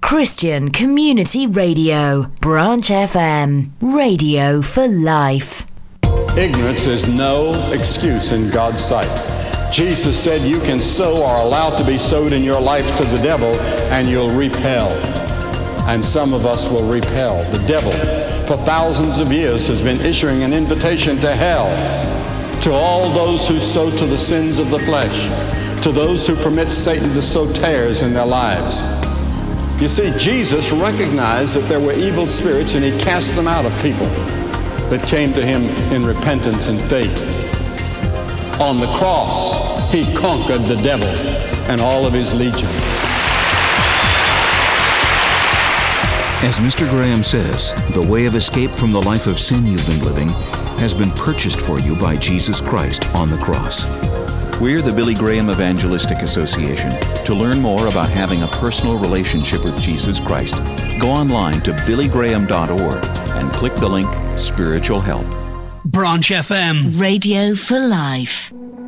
Christian Community Radio, Branch FM, radio for life. Ignorance is no excuse in God's sight. Jesus said you can sow or are allowed to be sowed in your life to the devil and you'll reap hell. And some of us will reap hell. The devil, for thousands of years, has been issuing an invitation to hell to all those who sow to the sins of the flesh, to those who permit Satan to sow tares in their lives. You see, Jesus recognized that there were evil spirits and he cast them out of people that came to him in repentance and faith. On the cross, he conquered the devil and all of his legions. As Mr. Graham says, the way of escape from the life of sin you've been living has been purchased for you by Jesus Christ on the cross. We're the Billy Graham Evangelistic Association. To learn more about having a personal relationship with Jesus Christ, go online to billygraham.org and click the link Spiritual Help. Branch FM, radio for life.